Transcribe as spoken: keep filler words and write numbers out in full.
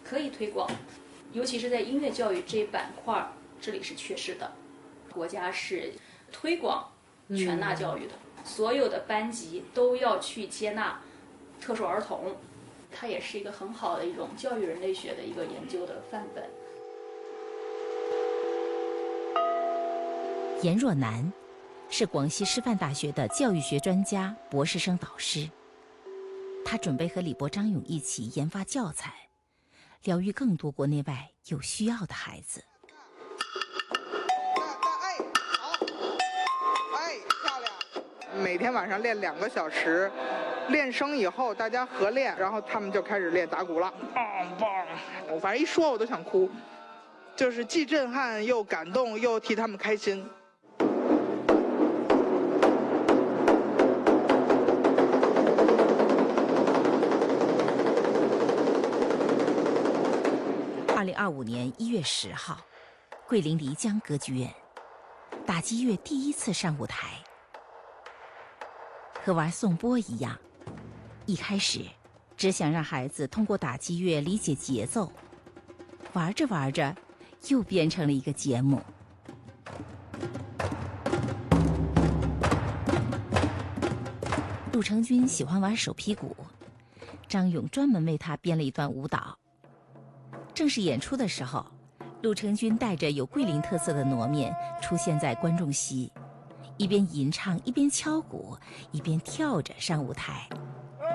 可以推广，尤其是在音乐教育这一板块，这里是缺失的。国家是推广全纳教育的，嗯、所有的班级都要去接纳特殊儿童，它也是一个很好的一种教育人类学的一个研究的范本。 严若楠是广西师范大学的教育学专家、博士生导师，他准备和李博、张勇一起研发教材，疗愈更多国内外有需要的孩子。 哎，好，哎，漂亮。每天晚上练两个小时，练声以后大家合练，然后他们就开始练打鼓了，棒棒！我反正一说我都想哭，就是既震撼又感动，又替他们开心。 二零二五年一月十号，桂林漓江歌剧院，打击乐第一次上舞台。和玩颂钵一样，一开始只想让孩子通过打击乐理解节奏，玩着玩着又变成了一个节目。陆成军喜欢玩手劈鼓，张勇专门为他编了一段舞蹈。正式演出的时候，陆成军带着有桂林特色的傩面出现在观众席，一边吟唱一边敲鼓，一边跳着上舞台。